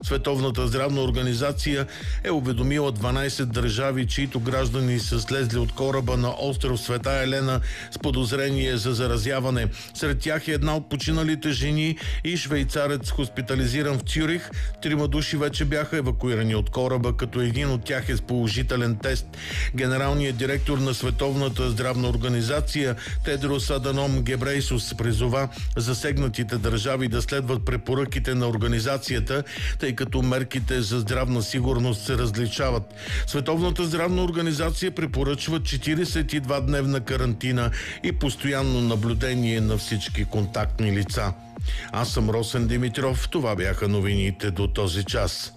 Световната здравна организация е уведомила 12 държави, чието граждани са слезли от кораба на остров Света Елена с подозрение за заразяване. Сред тях е една от починалите жени и швейцарец, хоспитализиран в Цюрих. 3 души вече бяха евакуирани от кораба, като един от тях е с положителен тест. Генералният директор на Световната здравна организация Тедрос Аданом Гебрейсус призова засегнатите държави да следват препоръките на организацията, тъй като мерките за здравна сигурност се различават. Световната здравна организация препоръчва 42-дневна карантина и постоянно наблюдение на всички контактни лица. Аз съм Росен Димитров. Това бяха новините до този час.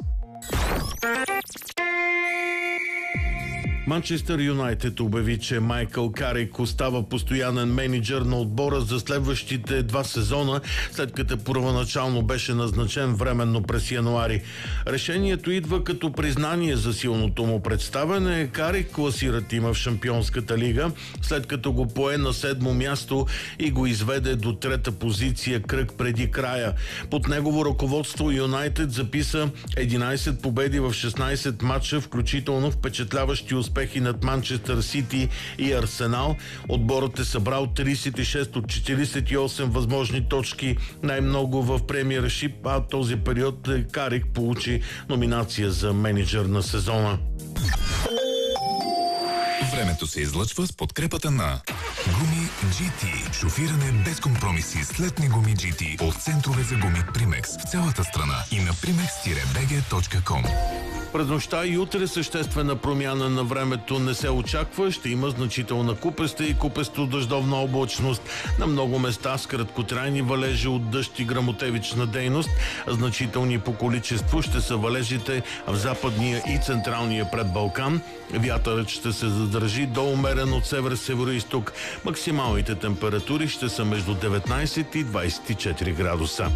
Манчестър Юнайтед обяви, че Майкъл Карик остава постоянен мениджър на отбора за следващите 2 сезона, след като първоначално беше назначен временно през януари. Решението идва като признание за силното му представяне. Карик класира тима в Шампионската лига, след като го пое на 7-мо място и го изведе до 3-та позиция кръг преди края. Под негово ръководство Юнайтед записа 11 победи в 16 матча, включително впечатляващи успехи над Манчестър Сити и Арсенал. Отборът е събрал 36 от 48 възможни точки, най-много в Премиършип, а този период Карик получи номинация за мениджър на сезона. Времето се излъчва с подкрепата на Гуми GT. Шофиране без компромиси с летни гуми GT от центрове за гуми Примекс в цялата страна и на primex-bg.com. През нощта и утре съществена промяна на времето не се очаква. Ще има значителна купеста и купесто-дъждовна облачност. На много места с краткотрайни валежи от дъжд и гръмотевична дейност. Значителни по количество ще са валежите в западния и централния предбалкан. Вятърът ще се задържи до умерен от север-североизток. Максималните температури ще са между 19 и 24 градуса.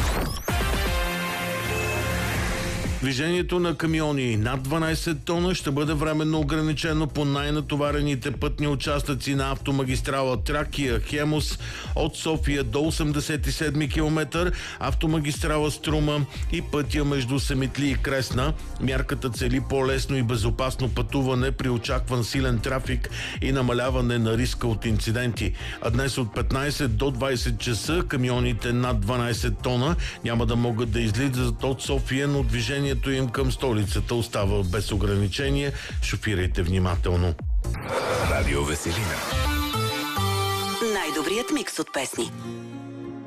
Движението на камиони над 12 тона ще бъде временно ограничено по най-натоварените пътни участъци на автомагистрала Тракия Хемус от София до 87 км, автомагистрала Струма и пътя между Семитли и Кресна. Мярката цели по-лесно и безопасно пътуване при очакван силен трафик и намаляване на риска от инциденти. А днес от 15 до 20 часа камионите над 12 тона няма да могат да излизат от София, но движението им към столицата остава без ограничение. Шофирайте внимателно. Радио Веселина. Най-добрият микс от песни.